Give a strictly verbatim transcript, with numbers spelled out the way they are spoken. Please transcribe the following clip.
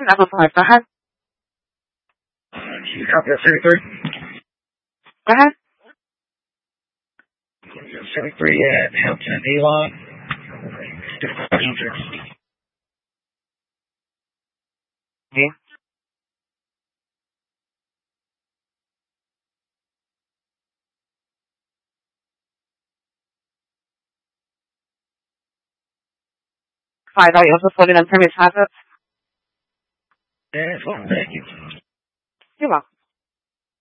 Apple five, go ahead. You copy that thirty-three? Go ahead. thirty-three at Hampton Elon. Yeah. Five, are you also floating on premise hazards? Yeah, it's one, thank you. You're welcome.